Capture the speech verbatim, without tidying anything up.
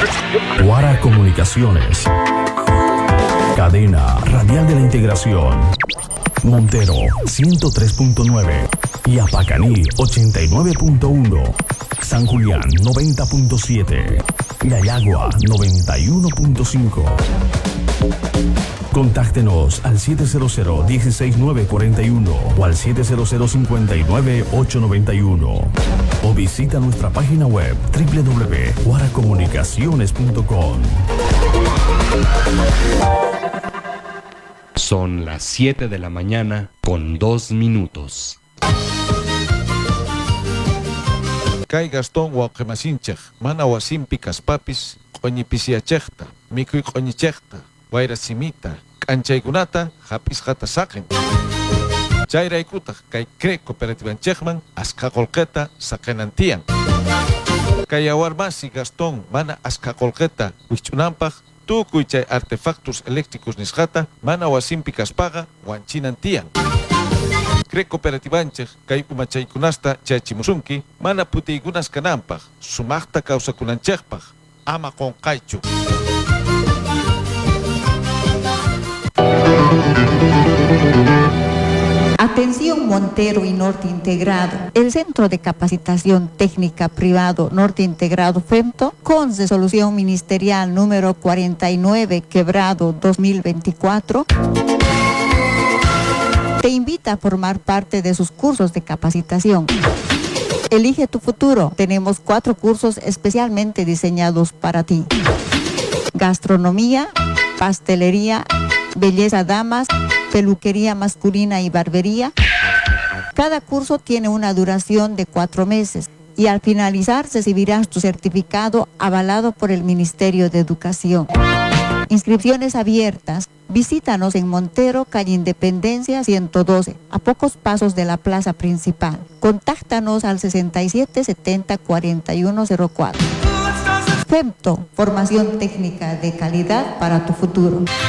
Guara Comunicaciones. Cadena Radial de la Integración. Montero ciento tres punto nueve y Apacaní ochenta y nueve punto uno. San Julián noventa punto siete. Yayagua noventa y uno punto cinco. Contáctenos al siete cero cero, uno seis nueve cuatro uno o al siete cero cero, cinco nueve, ocho nueve uno o visita nuestra página web doble u doble u doble u punto guara comunicaciones punto com. Son las siete de la mañana con dos minutos. Kay Gastón Wauqemasinchej, mana wasimpi kaspapis, qoñipisiachejta, mikuy qoñichejta, wayra simita, k'anchaykunata, hapis hata saqen. Chayraykutaj, kay Cre Cooperativanchejman, aska qolqeta saqenantiyan. Kay awarmasi Gastón, mana aska qolqeta, wich'unanpaj, tukuy chay artefactos eléctricos nisqata, mana wasimpi kaspaqa, wanchinantiyan. Cre Cooperativanchej, kay umachaykunasta chayachimusunki, mana putiykunas kananpaj, sumaqta kawsakunanchejpaj, ama qonqaychu. Atención Montero y Norte Integrado. El Centro de Capacitación Técnica Privado Norte Integrado FEMTO, con resolución ministerial número cuarenta y nueve quebrado dos mil veinticuatro, te invita a formar parte de sus cursos de capacitación. Elige tu futuro. Tenemos cuatro cursos especialmente diseñados para ti: gastronomía, pastelería, belleza damas, peluquería masculina y barbería. Cada curso tiene una duración de cuatro meses y al finalizar recibirás tu certificado avalado por el Ministerio de Educación. Inscripciones abiertas. Visítanos en Montero, calle Independencia ciento doce, a pocos pasos de la plaza principal. Contáctanos al sesenta y siete setenta cuarenta y uno cero cuatro. FEMTO, formación técnica de calidad para tu futuro.